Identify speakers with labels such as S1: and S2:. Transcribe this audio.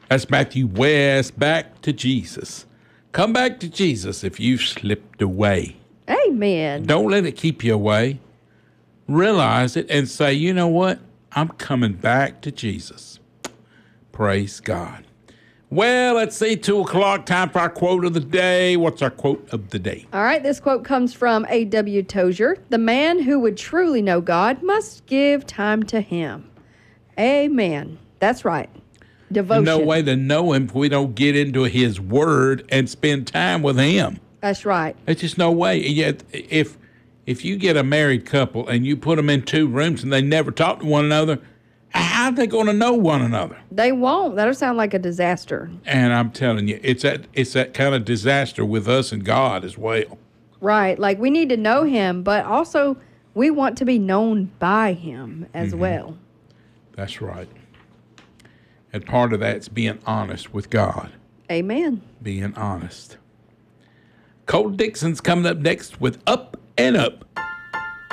S1: That's Matthew West. Back to Jesus. Come back to Jesus if you've slipped away.
S2: Amen.
S1: Don't let it keep you away. Realize it and say, you know what? I'm coming back to Jesus. Praise God. Well, let's see, 2 o'clock, time for our quote of the day. What's our quote of the day?
S2: All right, this quote comes from A.W. Tozier. The man who would truly know God must give time to him. Amen. That's right. Devotion.
S1: No way to know him if we don't get into his word and spend time with him.
S2: That's right.
S1: There's just no way. Yet, if you get a married couple and you put them in 2 rooms and they never talk to one another, how are they going to know one another?
S2: They won't. That'll sound like a disaster.
S1: And I'm telling you, it's that kind of disaster with us and God as well.
S2: Right. Like, we need to know him, but also we want to be known by him as well.
S1: That's right. And part of that's being honest with God.
S2: Amen.
S1: Being honest. Cole Dixon's coming up next with Up and Up.